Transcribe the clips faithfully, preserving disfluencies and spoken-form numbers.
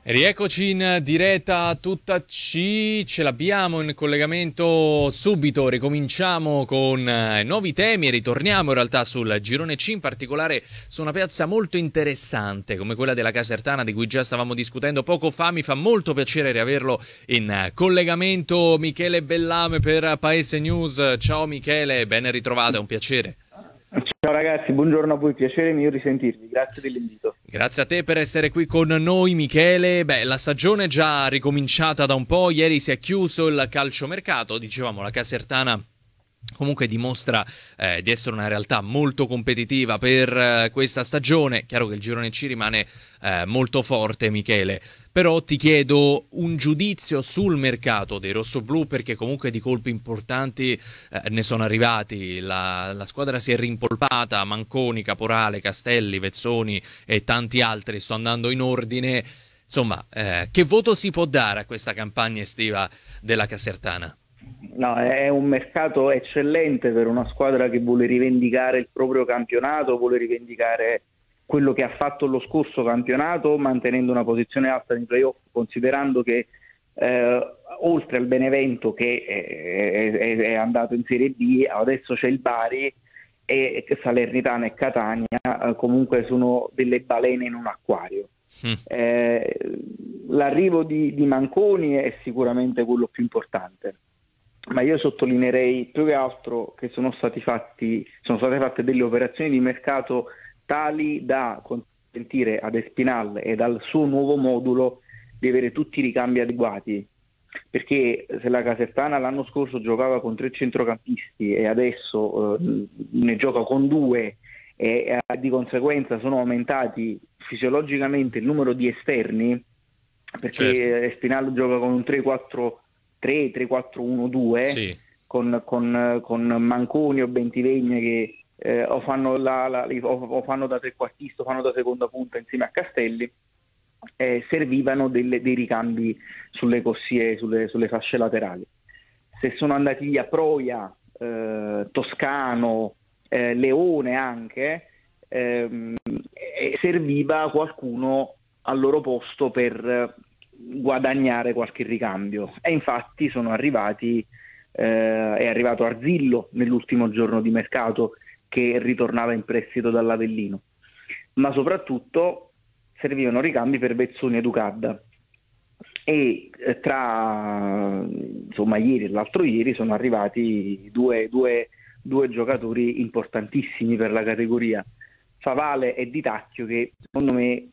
Rieccoci in diretta tutta C, ce l'abbiamo in collegamento subito, ricominciamo con eh, nuovi temi e ritorniamo in realtà sul girone C, in particolare su una piazza molto interessante come quella della Casertana di cui già stavamo discutendo poco fa. Mi fa molto piacere riaverlo in eh, collegamento Michele Bellame per Paese News. Ciao Michele, ben ritrovato, è un piacere. Ciao ragazzi, buongiorno a voi, piacere mio risentirvi, grazie dell'invito. Grazie a te per essere qui con noi Michele. Beh, la stagione è già ricominciata da un po', ieri si è chiuso il calciomercato, dicevamo la Casertana comunque dimostra eh, di essere una realtà molto competitiva per eh, questa stagione. Chiaro che il girone C rimane eh, molto forte, Michele, però ti chiedo un giudizio sul mercato dei rossoblù, perché comunque di colpi importanti eh, ne sono arrivati. La, la squadra si è rimpolpata, Manconi, Caporale, Castelli, Vezzoni e tanti altri, sto andando in ordine. Insomma, eh, che voto si può dare a questa campagna estiva della Casertana? No, è un mercato eccellente per una squadra che vuole rivendicare il proprio campionato, vuole rivendicare quello che ha fatto lo scorso campionato, mantenendo una posizione alta nei playoff, considerando che eh, oltre al Benevento che è, è, è andato in Serie B, adesso c'è il Bari e Salernitana e Catania, eh, comunque sono delle balene in un acquario. Mm. Eh, l'arrivo di, di Manconi è sicuramente quello più importante, ma io sottolineerei più che altro che sono stati fatti sono state fatte delle operazioni di mercato tali da consentire ad Espinal e dal suo nuovo modulo di avere tutti i ricambi adeguati, perché se la Casertana l'anno scorso giocava con tre centrocampisti e adesso eh, ne gioca con due e eh, di conseguenza sono aumentati fisiologicamente il numero di esterni, perché certo. Espinal gioca con un tre quattro tre tre quattro uno due, sì. con, con, con Manconi o Bentivegna che eh, o, fanno la, la, o, o fanno da trequartista o fanno da seconda punta insieme a Castelli, eh, servivano delle, dei ricambi sulle corsie, sulle, sulle fasce laterali. Se sono andati via Proia, eh, Toscano, eh, Leone anche, ehm, eh, serviva qualcuno al loro posto per guadagnare qualche ricambio, e infatti sono arrivati eh, è arrivato Arzillo nell'ultimo giorno di mercato, che ritornava in prestito dall'Avellino, ma soprattutto servivano ricambi per Vezzoni e Ducadda, e eh, tra insomma ieri e l'altro ieri sono arrivati due, due, due giocatori importantissimi per la categoria, Favale e Di Tacchio, che secondo me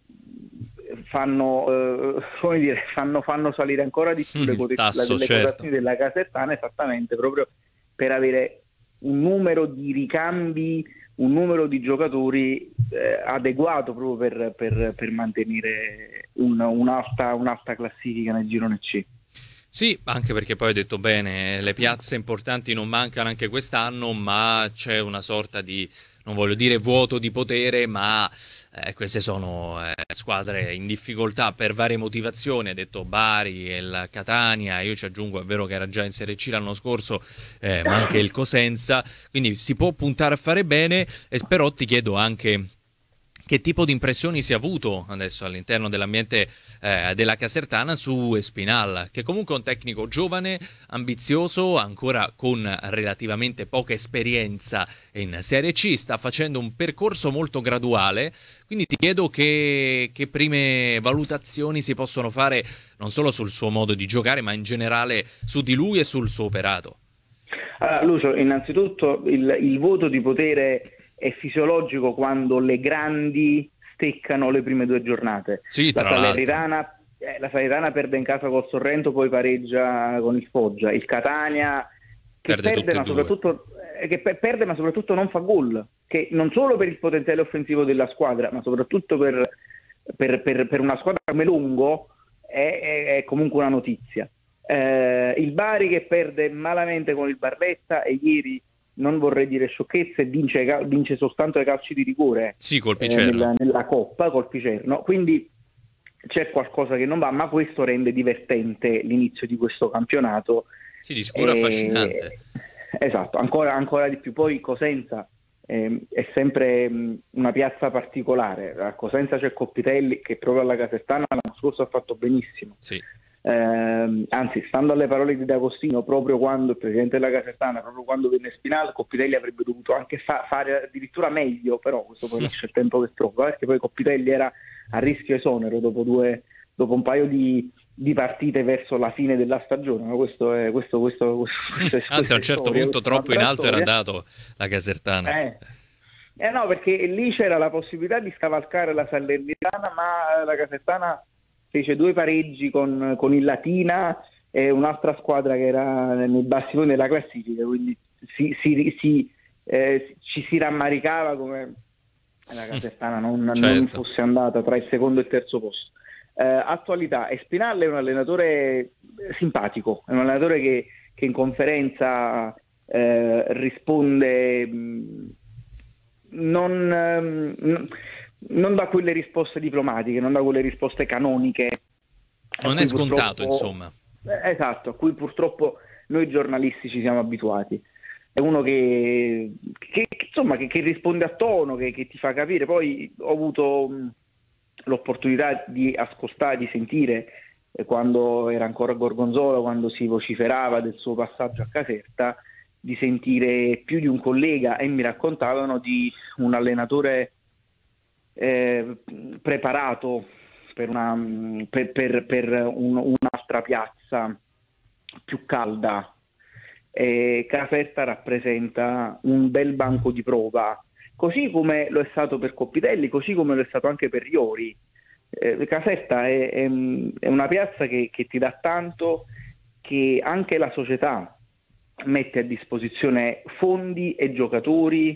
fanno eh, come dire fanno, fanno salire ancora di più le, quote- tasso, le certo. quotazioni della Casertana, esattamente proprio per avere un numero di ricambi, un numero di giocatori eh, adeguato proprio per, per, per mantenere un, un'alta, un'alta classifica nel girone C. Sì, anche perché poi hai detto bene, le piazze importanti non mancano anche quest'anno, ma c'è una sorta di, non voglio dire vuoto di potere, ma eh, queste sono eh, squadre in difficoltà per varie motivazioni. Hai detto Bari e il Catania, io ci aggiungo, è vero che era già in Serie C l'anno scorso, eh, ma anche il Cosenza, quindi si può puntare a fare bene, eh, però ti chiedo anche che tipo di impressioni si è avuto adesso all'interno dell'ambiente eh, della Casertana su Espinal, che comunque è un tecnico giovane, ambizioso, ancora con relativamente poca esperienza in Serie C, sta facendo un percorso molto graduale, quindi ti chiedo che, che prime valutazioni si possono fare non solo sul suo modo di giocare, ma in generale su di lui e sul suo operato. Allora, Lucio, innanzitutto il, il voto di potere è fisiologico quando le grandi steccano le prime due giornate. Sì, la Salernitana eh, la Salernitana perde in casa col Sorrento, poi pareggia con il Foggia. Il Catania che perde, perde ma soprattutto eh, che pe- perde ma soprattutto non fa gol, che non solo per il potenziale offensivo della squadra, ma soprattutto per, per, per, per una squadra come Longo è, è, è comunque una notizia. Eh, il Bari che perde malamente con il Barletta, e ieri, non vorrei dire sciocchezze, vince, vince soltanto ai calci di rigore, sì, col eh, nella, nella Coppa col Picerno, quindi c'è qualcosa che non va, ma questo rende divertente l'inizio di questo campionato. Sì, di sicuro eh, affascinante. Esatto, ancora, ancora di più. Poi Cosenza eh, è sempre mh, una piazza particolare. A Cosenza c'è Coppitelli che proprio alla Casertana l'anno scorso ha fatto benissimo. Sì. Eh, anzi, stando alle parole di D'Agostino, proprio quando il presidente della Casertana, proprio quando venne Spinal, Coppitelli avrebbe dovuto anche fa- fare addirittura meglio, però questo poi lascia il tempo che trova, perché poi Coppitelli era a rischio esonero dopo, due, dopo un paio di, di partite verso la fine della stagione, ma questo è questo, questo, questo, questo è- Anzi, a un questa è certo storia, punto questa è troppo in un'altra alto era storia. andato la Casertana. Eh. Eh no, perché lì c'era la possibilità di scavalcare la Salernitana, ma la Casertana fece due pareggi con, con il Latina e un'altra squadra che era nei bassi fondi della classifica, quindi si, si, si, eh, ci si rammaricava come la Casertana non, Certo. non fosse andata tra il secondo e il terzo posto. Eh, attualità, e Spinal è un allenatore simpatico, è un allenatore che, che in conferenza eh, risponde mh, non, mh, non dà quelle risposte diplomatiche, non dà quelle risposte canoniche. Non è scontato, insomma. Eh, esatto, a cui purtroppo noi giornalisti ci siamo abituati. È uno che, che, che insomma che, che risponde a tono, che, che ti fa capire. Poi ho avuto mh, l'opportunità di ascoltare, di sentire eh, quando era ancora a Gorgonzola, quando si vociferava del suo passaggio a Caserta, di sentire più di un collega, e mi raccontavano di un allenatore eh, preparato per, una, per, per, per un, un'altra piazza più calda. E Caserta rappresenta un bel banco di prova, così come lo è stato per Coppitelli, così come lo è stato anche per Iori. Eh, Caserta è, è, è una piazza che, che ti dà tanto, che anche la società mette a disposizione fondi e giocatori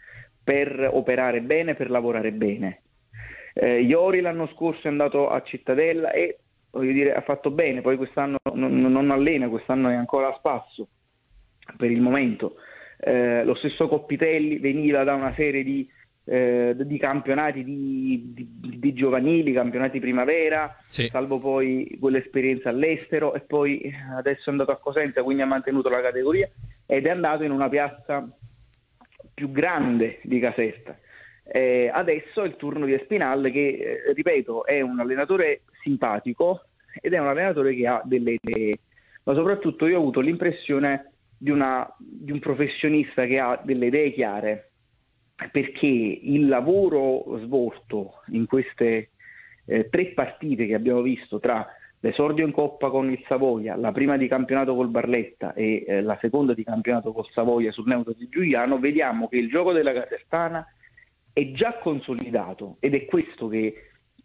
per operare bene, per lavorare bene. Eh, Iori l'anno scorso è andato a Cittadella e voglio dire, ha fatto bene, poi quest'anno non, non allena, quest'anno è ancora a spasso per il momento. Eh, lo stesso Coppitelli veniva da una serie di, eh, di campionati di, di, di giovanili, campionati primavera, sì. salvo poi quell'esperienza all'estero, e poi adesso è andato a Cosenza, quindi ha mantenuto la categoria ed è andato in una piazza più grande di Caserta. Eh, adesso è il turno di Espinal che, eh, ripeto, è un allenatore simpatico ed è un allenatore che ha delle idee, ma soprattutto io ho avuto l'impressione di, una, di un professionista che ha delle idee chiare, perché il lavoro svolto in queste eh, tre partite che abbiamo visto, tra l'esordio in Coppa con il Savoia, la prima di campionato col Barletta e eh, la seconda di campionato col Savoia sul neutro di Giuliano, vediamo che il gioco della Casertana è già consolidato, ed è questo che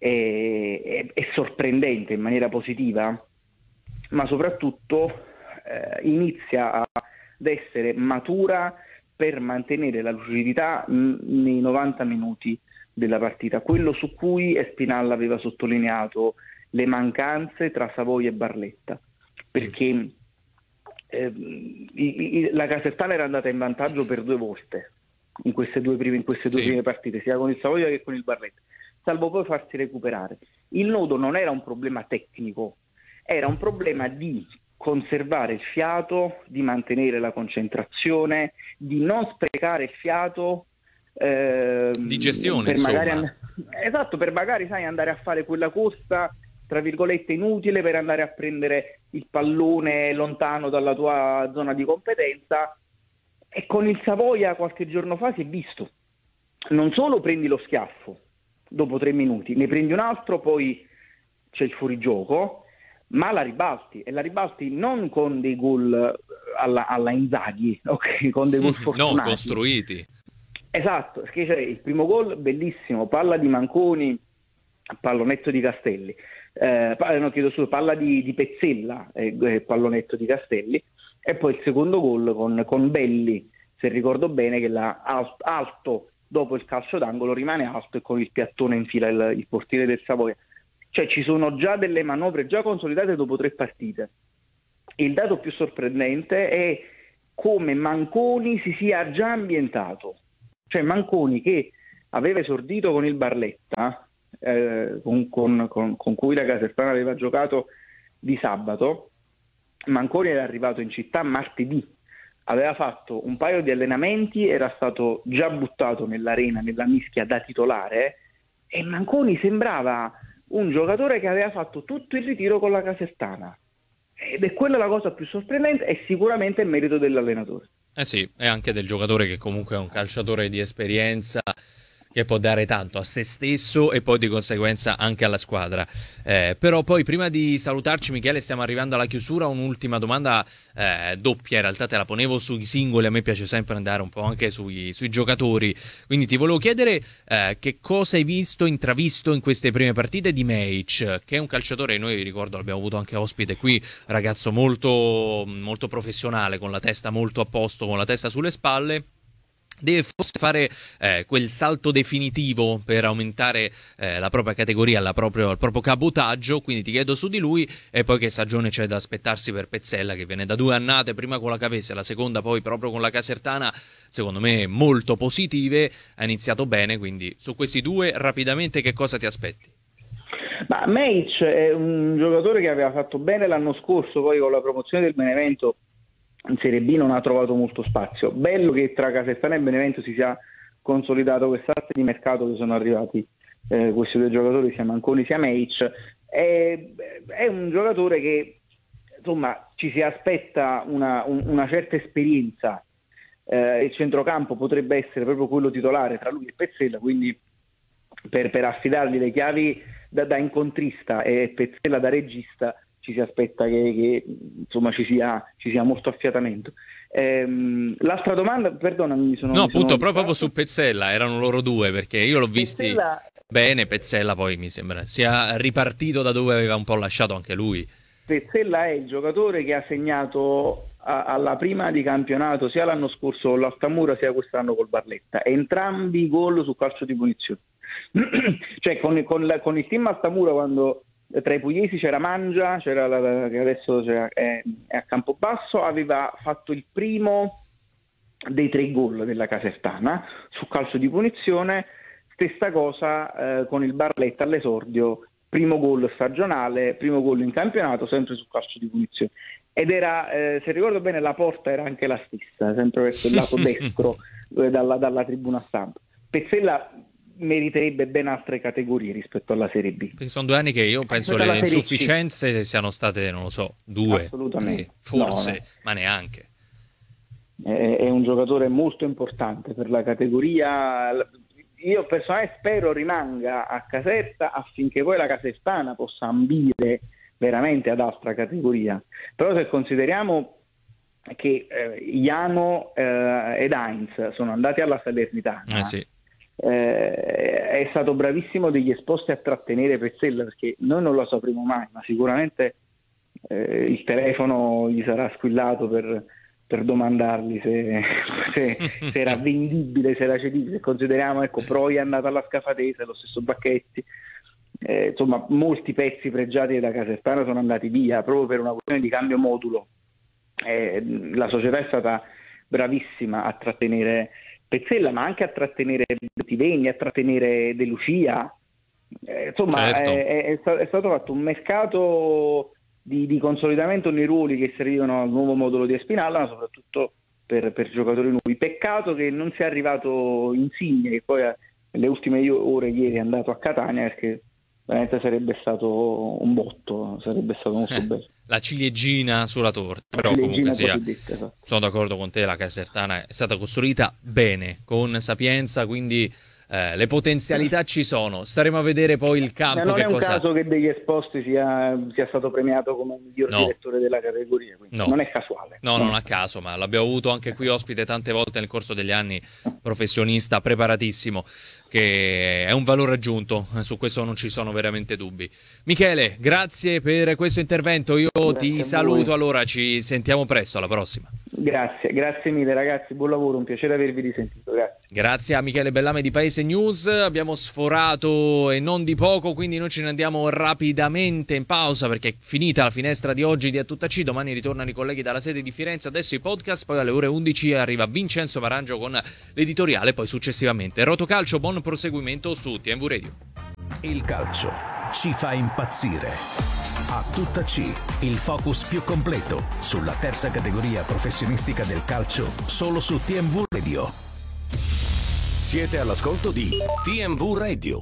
è, è, è sorprendente in maniera positiva, ma soprattutto eh, inizia ad essere matura per mantenere la lucidità mh, nei novanta minuti della partita, quello su cui Espinal aveva sottolineato le mancanze tra Savoia e Barletta, perché eh, i, i, la Casertana era andata in vantaggio per due volte in queste due prime, in queste due sì. prime partite, sia con il Savoia che con il Barletta, salvo poi farsi recuperare. Il nodo non era un problema tecnico, era un problema di conservare il fiato, di mantenere la concentrazione, di non sprecare il fiato eh, di gestione, per insomma. magari and- esatto, per magari sai andare a fare quella corsa tra virgolette inutile per andare a prendere il pallone lontano dalla tua zona di competenza. E con il Savoia qualche giorno fa si è visto, non solo prendi lo schiaffo dopo tre minuti, ne prendi un altro, poi c'è il fuorigioco, ma la ribalti, e la ribalti non con dei gol alla, alla Inzaghi, okay? Con dei gol fortunati. No, costruiti. Esatto, perché c'è il primo gol bellissimo, palla di Manconi, pallonetto di Castelli, eh, no, chiedo scusa, palla di, di Pezzella, eh, pallonetto di Castelli, e poi il secondo gol con, con Belli, se ricordo bene, che l'ha alto, alto dopo il calcio d'angolo, rimane alto e con il piattone infila il, il portiere del Savoia. Cioè ci sono già delle manovre già consolidate dopo tre partite. Il dato più sorprendente è come Manconi si sia già ambientato. Cioè Manconi, che aveva esordito con il Barletta, eh, con, con, con, con cui la Casertana aveva giocato di sabato, Manconi era arrivato in città martedì aveva fatto un paio di allenamenti, era stato già buttato nell'arena, nella mischia da titolare, e Manconi sembrava un giocatore che aveva fatto tutto il ritiro con la Casertana. Ed è quella la cosa più sorprendente, e sicuramente il merito dell'allenatore. Eh sì, è anche del giocatore che comunque è un calciatore di esperienza, che può dare tanto a se stesso e poi di conseguenza anche alla squadra. Eh, però poi prima di salutarci, Michele, stiamo arrivando alla chiusura. Un'ultima domanda eh, doppia, in realtà te la ponevo sui singoli, a me piace sempre andare un po' anche sui, sui giocatori, quindi ti volevo chiedere eh, che cosa hai visto, intravisto in queste prime partite di Meic, che è un calciatore, noi ricordo l'abbiamo avuto anche ospite qui, ragazzo molto, molto professionale, con la testa molto a posto, con la testa sulle spalle. Deve forse fare eh, quel salto definitivo per aumentare eh, la propria categoria, la proprio, il proprio cabotaggio, quindi ti chiedo su di lui, e poi che stagione c'è da aspettarsi per Pezzella, che viene da due annate, prima con la Cavese, la seconda poi proprio con la Casertana, secondo me molto positive, ha iniziato bene, quindi su questi due rapidamente che cosa ti aspetti? Ma Meic è un giocatore che aveva fatto bene l'anno scorso, poi con la promozione del Benevento in Serie B non ha trovato molto spazio. Bello che tra Casertana e Benevento si sia consolidato quest'arte di mercato, che sono arrivati eh, questi due giocatori, sia Manconi sia Meic. È, è un giocatore che insomma ci si aspetta una, un, una certa esperienza. Eh, il centrocampo potrebbe essere proprio quello titolare tra lui e Pezzella, quindi per, per affidargli le chiavi da, da incontrista e Pezzella da regista ci si aspetta che, che insomma ci sia, ci sia molto affiatamento. Ehm, l'altra domanda, perdonami, mi sono... No, mi appunto, sono proprio, proprio su Pezzella, erano loro due, perché io l'ho visti Pezzella... bene, Pezzella poi mi sembra sia ripartito da dove aveva un po' lasciato anche lui. Pezzella è il giocatore che ha segnato a, alla prima di campionato sia l'anno scorso con l'Altamura sia quest'anno col Barletta, entrambi gol su calcio di punizione. Cioè con, con, la, con il team Altamura, quando tra i pugliesi c'era Mangia, c'era la, che adesso c'era, è, è a Campobasso, aveva fatto il primo dei tre gol della Casertana su calcio di punizione. Stessa cosa eh, con il Barletta all'esordio, primo gol stagionale, primo gol in campionato, sempre su calcio di punizione. Ed era, eh, se ricordo bene, la porta era anche la stessa, sempre verso il lato destro eh, dalla, dalla tribuna stampa. Pezzella meriterebbe ben altre categorie rispetto alla Serie B. Perché sono due anni che io penso le insufficienze C. siano state, non lo so, due, assolutamente, tre, forse, no, no. ma neanche. È, è un giocatore molto importante per la categoria. Io personalmente spero rimanga a Caserta affinché poi la Casertana possa ambire veramente ad altra categoria. Però se consideriamo che eh, Iano eh, ed Heinz sono andati alla Salernitana, eh sì. eh, è stato bravissimo degli esposti a trattenere Pezzella, perché noi non lo sapremo mai, ma sicuramente eh, il telefono gli sarà squillato per, per domandargli se, se, se era vendibile, se era cedibile. Se consideriamo, ecco, Proi è andato alla Scafatese, lo stesso Bacchetti, eh, insomma molti pezzi pregiati da Casertana sono andati via proprio per una questione di cambio modulo. Eh, la società è stata bravissima a trattenere Pezzella, ma anche a trattenere Tivegni, a trattenere De Lucia. Eh, insomma, certo. è, è, è stato fatto un mercato di, di consolidamento nei ruoli che servivano al nuovo modulo di Espinalla, ma soprattutto per, per giocatori nuovi. Peccato che non sia arrivato Insigne, che poi nelle ultime ore ieri è andato a Catania, perché veramente sarebbe stato un botto, sarebbe stato molto eh, bello. La ciliegina sulla torta, però comunque sia, detta, esatto. Sono d'accordo con te, la Casertana è stata costruita bene, con sapienza, quindi eh, le potenzialità ci sono. Staremo a vedere poi il campo. Non che è un cosa... caso che degli esposti sia, sia stato premiato come miglior no. direttore della categoria, quindi no. non è casuale. No, non a caso, ma l'abbiamo avuto anche qui ospite tante volte nel corso degli anni, professionista preparatissimo, che è un valore aggiunto, su questo non ci sono veramente dubbi. Michele, grazie per questo intervento, io grazie ti saluto, allora ci sentiamo presto, alla prossima. Grazie, grazie mille ragazzi, buon lavoro, un piacere avervi risentito, grazie. Grazie a Michele Bellame di Paese News, abbiamo sforato e non di poco, quindi noi ce ne andiamo rapidamente in pausa perché è finita la finestra di oggi di A Tutta C, domani ritornano i colleghi dalla sede di Firenze, adesso i podcast, poi alle ore undici arriva Vincenzo Varangio con l'editoriale, poi successivamente Rotocalcio, buon proseguimento su T M V Radio. Il calcio ci fa impazzire. A tutta C, il focus più completo sulla terza categoria professionistica del calcio, solo su T M V Radio. Siete all'ascolto di T M V Radio.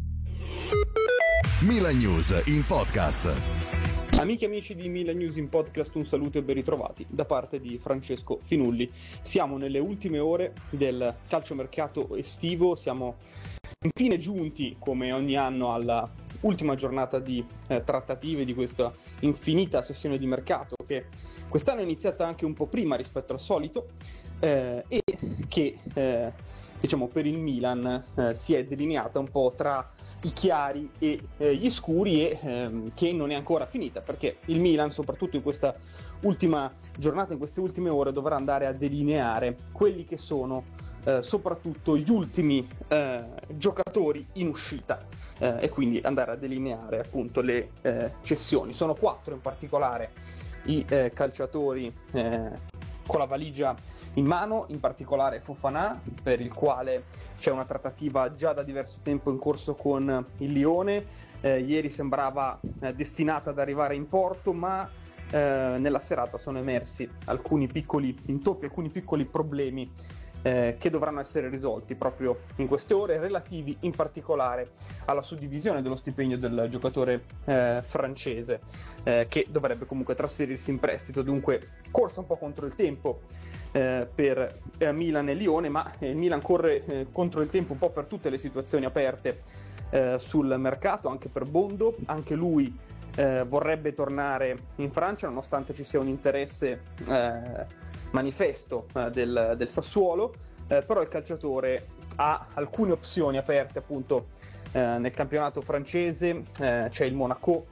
Milan News in podcast. Amiche e amici di Milan News in podcast, un saluto e ben ritrovati da parte di Francesco Finulli. Siamo nelle ultime ore del calciomercato estivo, siamo infine giunti come ogni anno alla ultima giornata di eh, trattative di questa infinita sessione di mercato che quest'anno è iniziata anche un po' prima rispetto al solito eh, e che eh, diciamo per il Milan eh, si è delineata un po' tra i chiari e eh, gli scuri e ehm, che non è ancora finita, perché il Milan soprattutto in questa ultima giornata, in queste ultime ore, dovrà andare a delineare quelli che sono eh, soprattutto gli ultimi eh, giocatori in uscita eh, e quindi andare a delineare appunto le eh, cessioni. Sono quattro in particolare i eh, calciatori eh, con la valigia in mano, in particolare Fofana, per il quale c'è una trattativa già da diverso tempo in corso con il Lione. Eh, ieri sembrava eh, destinata ad arrivare in porto, ma eh, nella serata sono emersi alcuni piccoli intoppi, alcuni piccoli problemi eh, che dovranno essere risolti proprio in queste ore, relativi in particolare alla suddivisione dello stipendio del giocatore eh, francese, eh, che dovrebbe comunque trasferirsi in prestito. Dunque corsa un po' contro il tempo Eh, per eh, Milan e Lione, ma il eh, Milan corre eh, contro il tempo un po' per tutte le situazioni aperte eh, sul mercato, anche per Bondo. Anche lui eh, vorrebbe tornare in Francia nonostante ci sia un interesse eh, manifesto eh, del, del Sassuolo, eh, però il calciatore ha alcune opzioni aperte appunto eh, nel campionato francese. Eh, c'è il Monaco,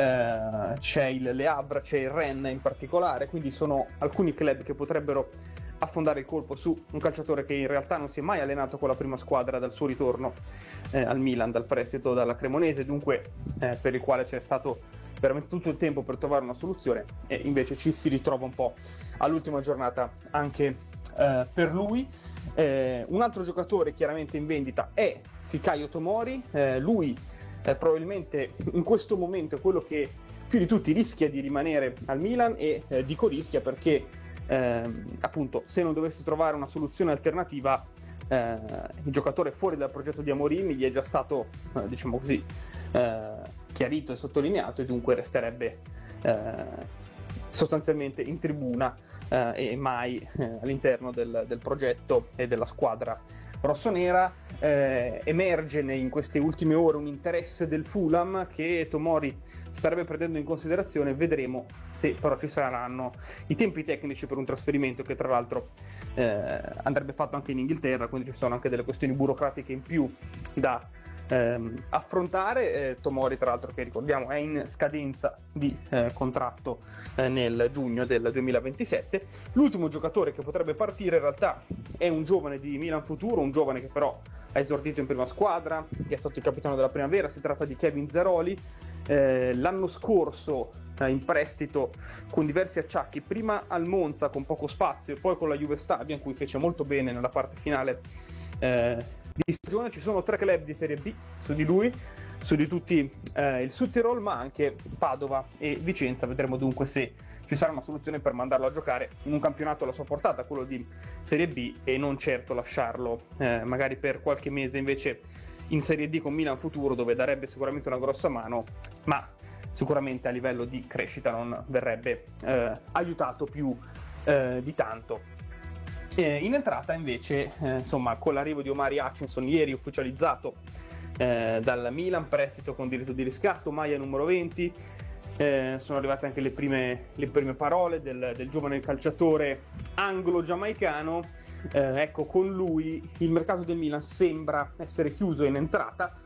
Uh, c'è il Le Havre, c'è il Rennes in particolare, quindi sono alcuni club che potrebbero affondare il colpo su un calciatore che in realtà non si è mai allenato con la prima squadra dal suo ritorno eh, al Milan, dal prestito dalla Cremonese, dunque eh, per il quale c'è stato veramente tutto il tempo per trovare una soluzione, e invece ci si ritrova un po' all'ultima giornata anche eh, per lui. Eh, un altro giocatore chiaramente in vendita è Fikayo Tomori, eh, lui Eh, probabilmente in questo momento è quello che più di tutti rischia di rimanere al Milan, e eh, dico rischia perché ehm, appunto se non dovesse trovare una soluzione alternativa eh, il giocatore fuori dal progetto di Amorim gli è già stato eh, diciamo così eh, chiarito e sottolineato, e dunque resterebbe eh, sostanzialmente in tribuna eh, e mai eh, all'interno del, del progetto e della squadra rossonera. Eh, emerge in queste ultime ore un interesse del Fulham che Tomori starebbe prendendo in considerazione. Vedremo se però ci saranno i tempi tecnici per un trasferimento, che tra l'altro eh, andrebbe fatto anche in Inghilterra, quindi ci sono anche delle questioni burocratiche in più da ehm, affrontare. eh, Tomori tra l'altro, che ricordiamo è in scadenza di eh, contratto eh, nel giugno del duemilaventisette. L'ultimo giocatore che potrebbe partire in realtà è un giovane di Milan Futuro, un giovane che però ha esordito in prima squadra, che è stato il capitano della primavera. Si tratta di Kevin Zeroli, eh, l'anno scorso eh, in prestito con diversi acciacchi, prima al Monza con poco spazio e poi con la Juve Stabia, in cui fece molto bene nella parte finale eh, di stagione. Ci sono tre club di Serie B su di lui, su di tutti eh, il Südtirol, ma anche Padova e Vicenza. Vedremo dunque se ci sarà una soluzione per mandarlo a giocare in un campionato alla sua portata, quello di Serie B, e non certo lasciarlo eh, magari per qualche mese invece in Serie D con Milan Futuro, dove darebbe sicuramente una grossa mano, ma sicuramente a livello di crescita non verrebbe eh, aiutato più eh, di tanto. Eh, in entrata invece, eh, insomma, con l'arrivo di Omari Hutchinson, ieri ufficializzato eh, dal Milan, prestito con diritto di riscatto, maglia numero venti. Eh, sono arrivate anche le prime, le prime parole del, del giovane calciatore anglo-giamaicano. Eh, ecco, con lui il mercato del Milan sembra essere chiuso in entrata,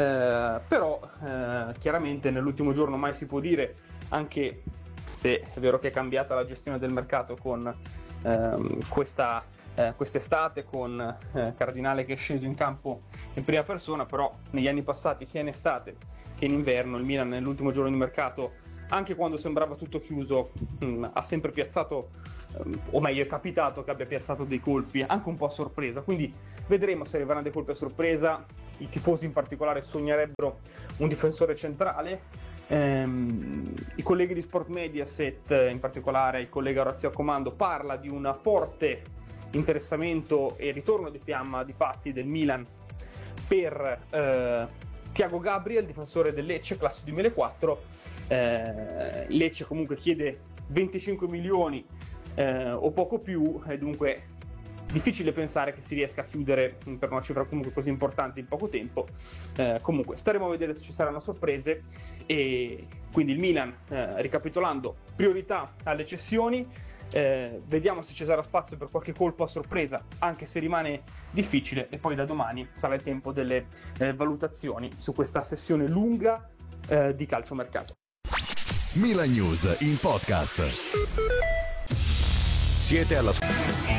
eh, però eh, chiaramente nell'ultimo giorno mai si può dire, anche se è vero che è cambiata la gestione del mercato con ehm, questa eh, quest'estate, con eh, Cardinale che è sceso in campo in prima persona, però negli anni passati sia in estate che in inverno il Milan nell'ultimo giorno di mercato anche quando sembrava tutto chiuso, mh, ha sempre piazzato, um, o meglio è capitato che abbia piazzato dei colpi anche un po' a sorpresa, quindi vedremo se arriveranno dei colpi a sorpresa. I tifosi in particolare sognerebbero un difensore centrale. Ehm, i colleghi di Sport Mediaset, in particolare il collega Orazio Comando, parla di un forte interessamento e ritorno di fiamma di fatti del Milan per eh, Thiago Gabriel, difensore del Lecce, classe duemilaquattro. eh, Lecce comunque chiede venticinque milioni eh, o poco più, e dunque difficile pensare che si riesca a chiudere per una cifra comunque così importante in poco tempo. Eh, comunque staremo a vedere se ci saranno sorprese, e quindi il Milan, eh, ricapitolando, priorità alle cessioni. Eh, vediamo se ci sarà spazio per qualche colpo a sorpresa, anche se rimane difficile, e poi da domani sarà il tempo delle eh, valutazioni su questa sessione lunga eh, di calciomercato. Milan News in podcast. Siete alla